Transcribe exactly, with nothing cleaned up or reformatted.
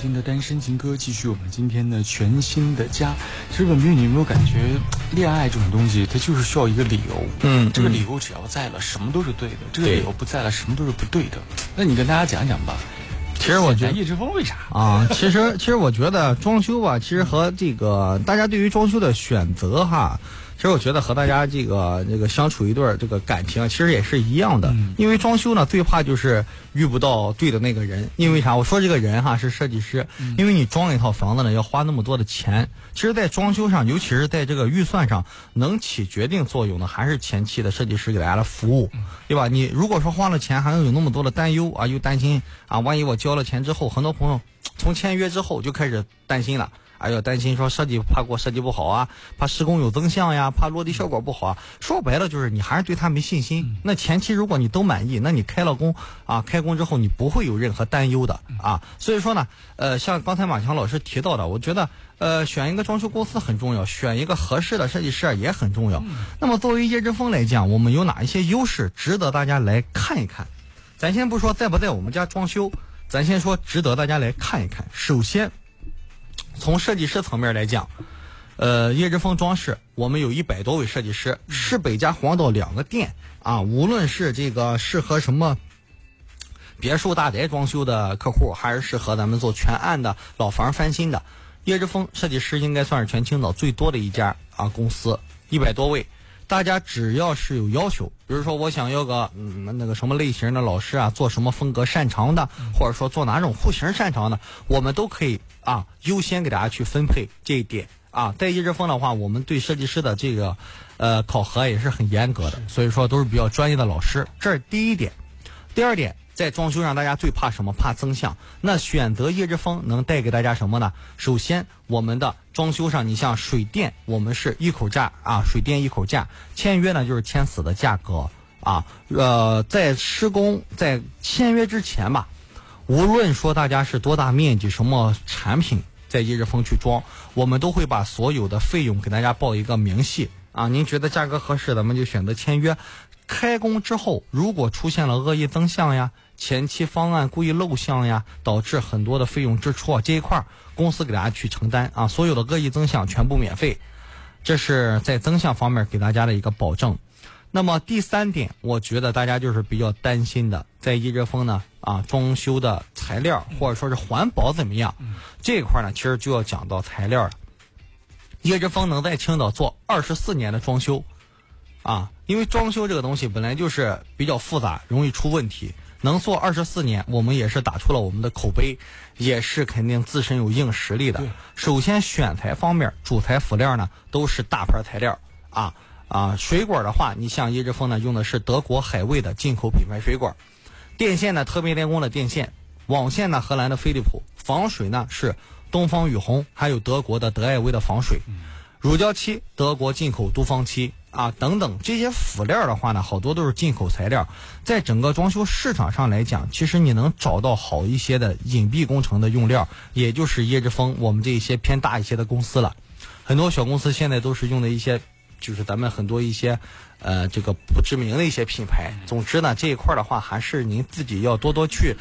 听的单身情歌，继续我们今天的全新的家。其实文斌，你有没有感觉恋爱这种东西它就是需要一个理由， 嗯， 这个理由只要在了什么都是对的，这个理由不在了什么都是不对的。那你跟大家讲讲吧。 其实我觉得叶之峰为啥啊？其实其实我觉得装修吧，其实和这个大家对于装修的选择哈，其实我觉得和大家这个这个相处一段这个感情其实也是一样的。嗯、因为装修呢，最怕就是遇不到对的那个人。因为啥？我说这个人哈是设计师，嗯、因为你装一套房子呢要花那么多的钱。其实，在装修上，尤其是在这个预算上，能起决定作用的还是前期的设计师给大家的服务，对吧？你如果说花了钱，还能有那么多的担忧啊，又担心啊，万一我交了钱之后，很多朋友从签约之后就开始担心了。哎呦，担心说设计怕给我设计不好啊，怕施工有增项呀，怕落地效果不好啊。说白了就是你还是对他没信心。那前期如果你都满意，那你开了工啊，开工之后你不会有任何担忧的啊。所以说呢，呃，像刚才马强老师提到的，我觉得呃选一个装修公司很重要，选一个合适的设计师也很重要。那么作为叶之峰来讲，我们有哪一些优势值得大家来看一看？咱先不说在不在我们家装修，咱先说值得大家来看一看。首先，从设计师层面来讲，呃，叶之峰装饰我们有一百多位设计师，市北加黄岛两个店啊，无论是这个适合什么别墅大宅装修的客户，还是适合咱们做全案的老房翻新的，叶之峰设计师应该算是全青岛最多的一家啊公司，一百多位。大家只要是有要求，比如说我想要个嗯那个什么类型的老师啊，做什么风格擅长的，或者说做哪种户型擅长的，我们都可以啊优先给大家去分配这一点啊。在叶之峰的话，我们对设计师的这个呃考核也是很严格的，所以说都是比较专业的老师，这是第一点。第二点，在装修上大家最怕什么？怕增项。那选择叶之峰能带给大家什么呢？首先，我们的装修上，你像水电，我们是一口价啊，水电一口价，签约呢就是签死的价格啊。呃，在施工在签约之前吧，无论说大家是多大面积、什么产品，在叶之峰去装，我们都会把所有的费用给大家报一个明细啊。您觉得价格合适，咱们就选择签约。开工之后，如果出现了恶意增项呀、前期方案故意漏项呀，导致很多的费用支出啊，这一块公司给大家去承担啊，所有的恶意增项全部免费，这是在增项方面给大家的一个保证。那么第三点，我觉得大家就是比较担心的，在叶之峰呢啊，装修的材料或者说是环保怎么样，这一块呢其实就要讲到材料了。叶之峰能在青岛做二十四年的装修啊，因为装修这个东西本来就是比较复杂，容易出问题。能做二十四年，我们也是打出了我们的口碑，也是肯定自身有硬实力的。首先选材方面，主材辅料呢都是大牌材料啊啊，水果的话，你像叶之峰呢用的是德国海味的进口品牌水果，电线呢特别电工的电线，网线呢荷兰的飞利浦，防水呢是东方雨虹，还有德国的德艾威的防水，乳胶漆德国进口都方漆啊，等等这些辅料的话呢，好多都是进口材料。在整个装修市场上来讲，其实你能找到好一些的隐蔽工程的用料，也就是叶之峰我们这一些偏大一些的公司了。很多小公司现在都是用的一些，就是咱们很多一些呃这个不知名的一些品牌。总之呢，这一块的话，还是您自己要多多去